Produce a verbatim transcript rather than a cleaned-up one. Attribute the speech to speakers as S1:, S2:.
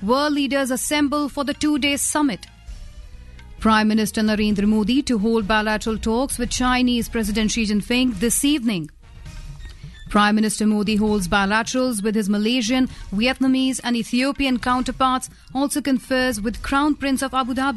S1: World leaders assemble for the two-day summit. Prime Minister Narendra Modi to hold bilateral talks with Chinese President Xi Jinping this evening. Prime Minister Modi holds bilaterals with his Malaysian, Vietnamese and Ethiopian counterparts, also confers with Crown Prince of Abu Dhabi.